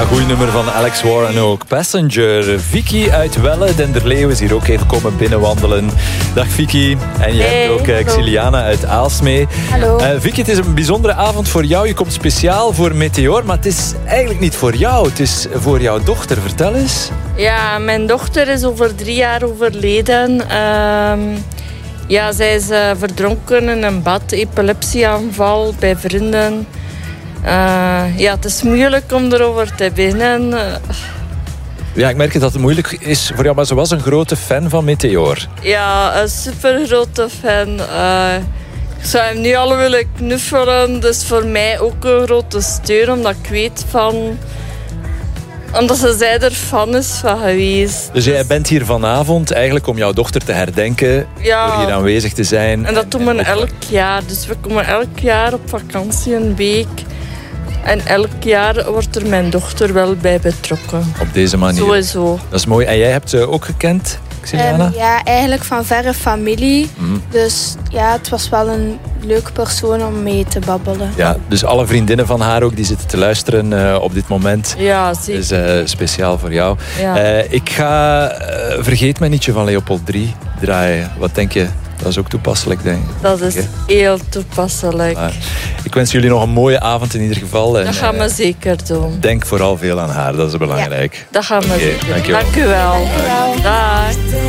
Goed nummer van Alex Warren ook. Passenger. Vicky uit Welle, Denderleeuw, is hier ook even komen binnenwandelen. Dag Vicky. En je hebt ook Xiliana uit Aalsmee. Hallo. Vicky, het is een bijzondere avond voor jou. Je komt speciaal voor Meteor, maar het is eigenlijk niet voor jou. Het is voor jouw dochter. Vertel eens. Ja, mijn dochter is over 3 jaar overleden. Zij is verdronken in een bad, epilepsieaanval bij vrienden. Het is moeilijk om erover te beginnen. Ja, ik merk dat het moeilijk is voor jou, maar ze was een grote fan van Meteor. Ja, een super grote fan. Ik zou hem nu al willen knuffelen. Dus voor mij ook een grote steun, omdat ik weet van... Omdat zij er fan is van geweest. Dus jij bent hier vanavond eigenlijk om jouw dochter te herdenken. Ja. Door hier aanwezig te zijn. En dat doen we elk jaar. Dus we komen elk jaar op vakantie een week. En elk jaar wordt er mijn dochter wel bij betrokken. Op deze manier. Sowieso. Dat is mooi. En jij hebt ze ook gekend, Xiliana? Ja, eigenlijk van verre familie. Dus ja, het was wel een leuke persoon om mee te babbelen. Ja, dus alle vriendinnen van haar ook die zitten te luisteren op dit moment. Ja, zeker. Dus speciaal voor jou. Ja. Ik ga Vergeet mij nietje van Leopold 3 draaien. Wat denk je? Dat is ook toepasselijk, denk ik. Dat is heel toepasselijk. Maar ik wens jullie nog een mooie avond in ieder geval. Dat gaan we zeker doen. Denk vooral veel aan haar, dat is belangrijk. Dat gaan we zeker doen. Dankjewel. Dank u wel. Dag.